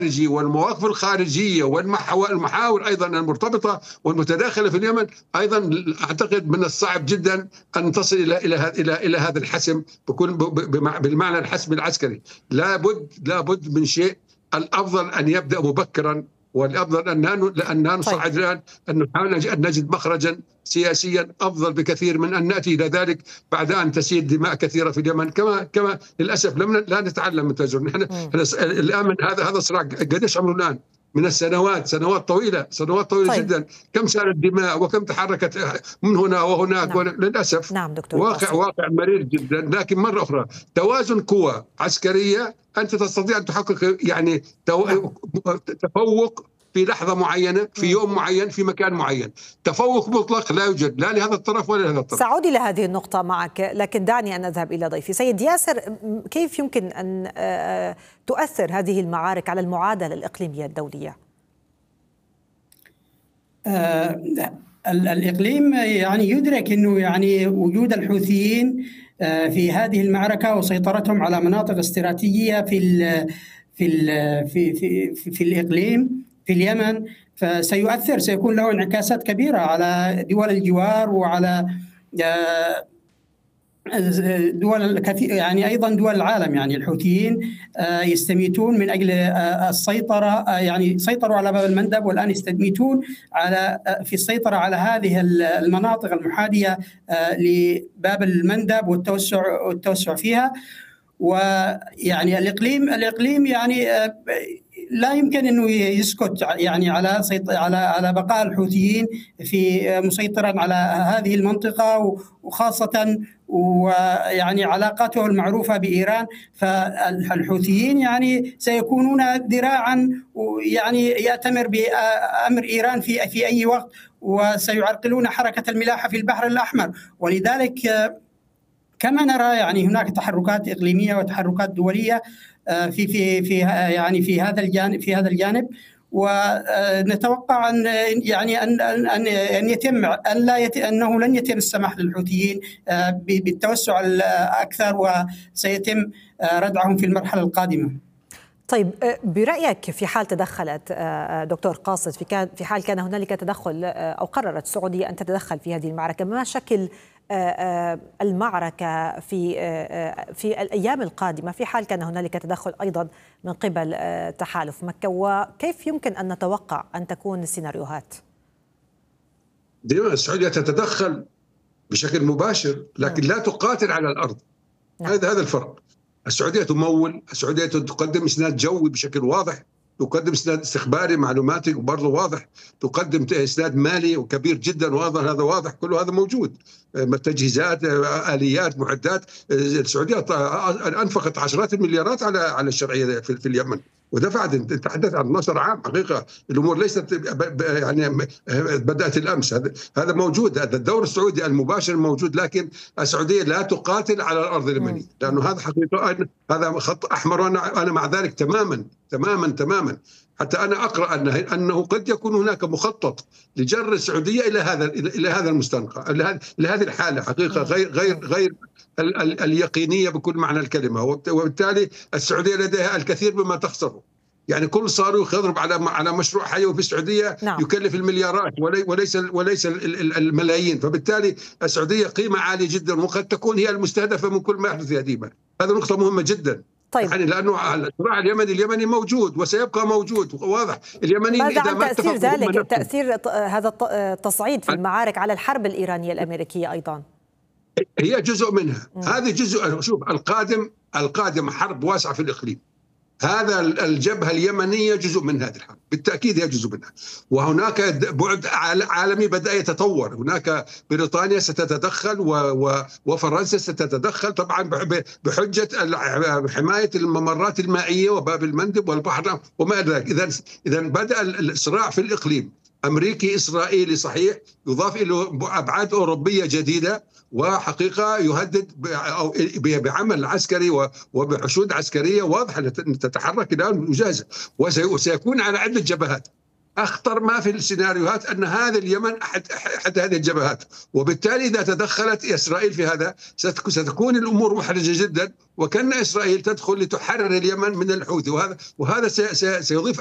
والمواقف الخارجية والمحاور أيضا المرتبطة والمتداخلة في اليمن، أيضا أعتقد من الصعب جدا أن تصل إلى هذا الحسم بالمعنى الحسم العسكري. لابد من شيء. الأفضل أن يبدأ مبكرا، والافضل ان نصعد الان، ان نحاول ان نجد مخرجا سياسيا افضل بكثير من ان ناتي الى ذلك بعد ان تسيل دماء كثيره في اليمن. كما للاسف لا نتعلم من تجربه. نحن الان هذا صراع قديش عمره الان؟ من السنوات، سنوات طويله طيب. جدا. كم سالت دماء وكم تحركت من هنا وهناك. نعم. للاسف نعم دكتور واقع مرير جدا. لكن مره اخرى توازن قوى عسكريه، انت تستطيع ان تحقق يعني تفوق في لحظة معينة، في يوم معين، في مكان معين. تفوق مطلق لا يوجد، لا لهذا الطرف ولا لهذا الطرف. سأعود إلى هذه النقطة معك، لكن دعني أن أذهب إلى ضيفي. سيد ياسر، كيف يمكن أن تؤثر هذه المعارك على المعادلة الإقليمية الدولية؟ الإقليم يعني يدرك أنه يعني وجود الحوثيين في هذه المعركة وسيطرتهم على مناطق استراتيجية في الإقليم في اليمن سيكون له انعكاسات كبيرة على دول الجوار وعلى دول كثير، يعني أيضا دول العالم. يعني الحوثيين يستميتون من أجل السيطرة، يعني سيطروا على باب المندب والآن يستميتون في السيطرة على هذه المناطق المحاذية لباب المندب والتوسع فيها. ويعني الإقليم يعني لا يمكن انه يسكت يعني على بقاء الحوثيين مسيطرا على هذه المنطقه، وخاصه ويعني علاقاته المعروفه بايران. فالحوثيين يعني سيكونون ذراعا يعني يأتمر بأمر ايران في اي وقت، وسيعرقلون حركه الملاحه في البحر الاحمر. ولذلك كما نرى يعني هناك تحركات اقليميه وتحركات دوليه في هذا الجانب، ونتوقع انه لن يتم السماح للحوثيين بالتوسع الاكثر، وسيتم ردعهم في المرحله القادمه. طيب، برأيك في حال تدخلت دكتور قاصد، في حال كان هنالك تدخل أو قررت السعودية أن تتدخل في هذه المعركة، ما شكل المعركة في الأيام القادمة في حال كان هنالك تدخل أيضا من قبل تحالف مكة، وكيف يمكن أن نتوقع أن تكون السيناريوهات؟ دائما السعودية تتدخل بشكل مباشر، لكن لا تقاتل على الأرض. هذا الفرق. السعودية تمول، السعودية تقدم إسناد جوي بشكل واضح، تقدم إسناد استخباري معلوماتي وبرضه واضح، تقدم إسناد مالي وكبير جدا واضح. هذا واضح، كل هذا موجود. تجهيزات، آليات، معدات. السعودية أنفقت عشرات المليارات على الشرعية في اليمن، ودفعت. تحدث عن 12 عام. حقيقة الأمور ليست يعني بدأت الأمس. هذا موجود، هذا الدور السعودي المباشر موجود. لكن السعودية لا تقاتل على الأرض اليمنية، لأنه هذا حقيقة هذا خط أحمر، وأنا مع ذلك تماما. حتى أنا أقرأ أنه قد يكون هناك مخطط لجر السعودية إلى هذا المستنقع، إلى هذه الحالة حقيقة غير اليقينية بكل معنى الكلمة. وبالتالي السعودية لديها الكثير مما تخسره. يعني كل صاروخ يضرب على مشروع حيوي في السعودية يكلف المليارات وليس الملايين. فبالتالي السعودية قيمة عالية جدا، وقد تكون هي المستهدفة من كل ما يحدث في ديما. هذا نقطة مهمة جدا. طيب. يعني لأنه الصراع اليمني موجود وسيبقى موجود واضح. اليمنيين ماذا عن تأثير ذلك، تأثير هذا التصعيد في المعارك على الحرب الإيرانية الأمريكية أيضا؟ هي جزء منها. هذه جزء. شوف، القادم حرب واسعة في الإقليم. هذا الجبهة اليمنية جزء من هذه الحرب، بالتأكيد هي جزء منها. وهناك بعد عالمي بدأ يتطور. هناك بريطانيا ستتدخل وفرنسا ستتدخل، طبعا بحجة حماية الممرات المائية وباب المندب والبحر وما إلى ذلك. إذا بدأ الصراع في الإقليم أمريكي إسرائيلي صحيح، يضاف إلى أبعاد أوروبية جديدة، وحقيقة يهدد بعمل عسكري وبحشود عسكرية واضحة تتحرك الآن وجاهزة، وسيكون على عدة جبهات. أخطر ما في السيناريوهات أن هذا اليمن أحد هذه الجبهات، وبالتالي إذا تدخلت إسرائيل في هذا ستكون الأمور محرجة جدا، وكأن إسرائيل تدخل لتحرر اليمن من الحوثي، وهذا سيضيف